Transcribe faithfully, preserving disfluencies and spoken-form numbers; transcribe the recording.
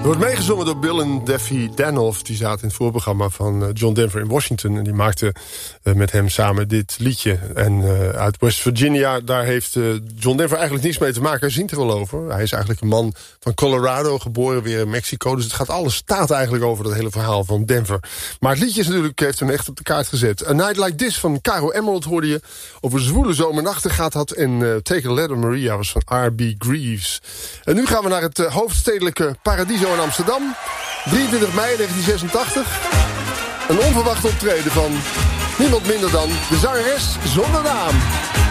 Er wordt meegezongen door Bill en Daffy Danoff. Die zaten in het voorprogramma van John Denver in Washington. En die maakten uh, met hem samen dit liedje. En uh, uit West Virginia, daar heeft uh, John Denver eigenlijk niets mee te maken. Hij zingt er wel over. Hij is eigenlijk een man van Colorado, geboren weer in Mexico. Dus het gaat alles staat eigenlijk over dat hele verhaal van Denver. Maar het liedje is natuurlijk, heeft hem echt op de kaart gezet. A Night Like This van Caro Emerald hoorde je. Over zwoele zomernachten gaat had. En uh, Take a Letter Maria was van R B Greaves. En nu gaan we naar het uh, hoofdstedelijke Paradiso in Amsterdam. drieëntwintig mei negentien zesentachtig. Een onverwacht optreden van niemand minder dan de zangeres zonder naam.